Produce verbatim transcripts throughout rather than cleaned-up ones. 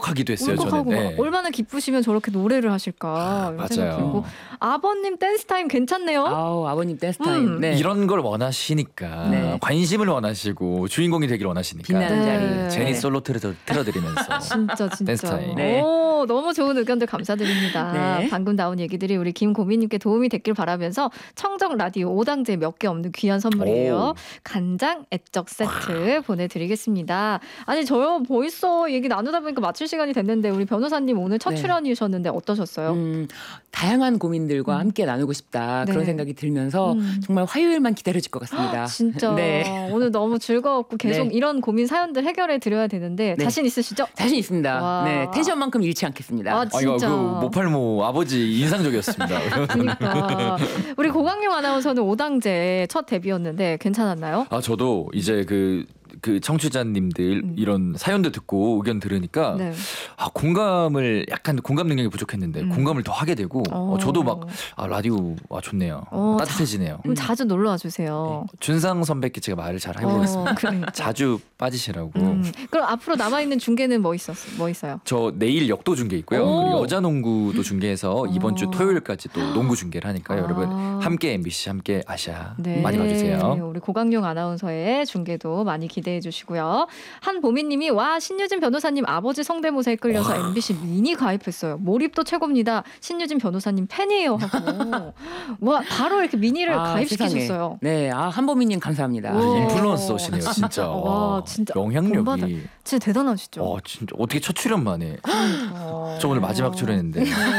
울컥하기도 했어요. 울컥하고 저는. 네. 얼마나 기쁘시면 저렇게 노래를 하실까 아, 이런 생각 맞아요. 들고. 아버님 댄스 타임 괜찮네요. 아우, 아버님 댄스 타임. 음. 네. 이런 걸 원하시니까 네. 관심을 원하시고 주인공이 되길 원하시니까 빛나는 네. 자리. 제니 네. 솔로 틀어, 틀어드리면서 진짜 진짜. 댄스 타임. 네. 오, 너무 좋은 의견들 감사드립니다. 네. 방금 나온 얘기들이 우리 김고민님께 도움이 됐길 바라면서 청정 라디오 오당제 몇 개 없는 귀한 선물이에요. 오. 간장 애적 세트 보내드리겠습니다. 아니 저 벌써 얘기 나누다 보니까 마칠 시간이 됐는데 우리 변호사님 오늘 첫 네. 출연이셨는데 어떠셨어요? 음, 다양한 고민들과 음. 함께 나누고 싶다. 네. 그런 생각이 들면서 음. 정말 화요일만 기다려질 것 같습니다. 진짜 네. 오늘 너무 즐거웠고 계속 네. 이런 고민 사연들 해결해 드려야 되는데 네. 자신 있으시죠? 자신 있습니다. 와. 네, 텐션만큼 잃지 않겠습니다. 아, 아, 이거 진짜. 그 모팔모 아버지 인상적이었습니다. 그러니까 우리 고강용 아나운서는 오당제 첫 데뷔였는데 괜찮았나요? 아 저도 이제 그, 그 청취자님들 음. 이런 사연도 듣고 의견 들으니까 네. 아, 공감을 약간 공감 능력이 부족했는데 음. 공감을 더 하게 되고 어. 어, 저도 막 아, 라디오 아, 좋네요. 어, 따뜻해지네요. 그럼 자주 놀러 와 주세요. 준상 선배께 제가 말을 잘 해보겠습니다. 어, 그러니까. 자주 빠지시라고. 음. 그럼 앞으로 남아 있는 중계는 뭐 있었 뭐 있어요? 저 내일 역도 중계 있고요. 오. 그리고 여자 농구도 중계해서 이번 주 어. 토요일까지 또 농구 중계를 하니까 아. 여러분 함께 엠비씨 함께 아시아 네. 많이 봐주세요. 우리 고강용 아나운서의 중계도 많이 기대해 주시고요. 한보미님이 와 신유진 변호사님 아버지 성대모사에 끌려서 엠비씨 미니 가입했어요. 몰입도 최고입니다. 신유진 변호사님 팬이에요 하고 와 바로 이렇게 미니를 아, 가입시키셨어요. 세상에. 네, 아, 한보미님 감사합니다. 오. 네. 인플루언서시네요, 진짜. 와, 진짜 본받아- 영향력이. 진짜 대단하시죠. 어, 진짜 어떻게 첫 출연 만에. 어. 저 오늘 마지막 출연인데.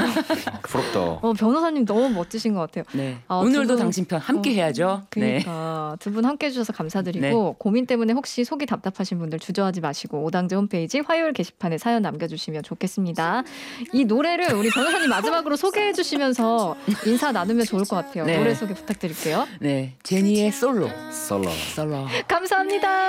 부럽다. 어, 변호사님 너무 멋지신 것 같아요. 네. 아, 오늘도 두 분- 당신 편 함께 어, 해야죠. 네. 그러니까 두 분 함께 해주셔서 감사드리고 네. 고민 때문에 혹시 속이 답답하신 분들 주저하지 마시고 오당제 홈페이지 화요일 게시판에 사연 남겨주시면 좋겠습니다. 이 노래를 우리 변호사님 마지막으로 소개해 주시면서 인사 나누면 좋을 것 같아요. 네. 노래 소개 부탁드릴게요. 네. 제니의 솔로. 솔로. 솔로. 감사합니다.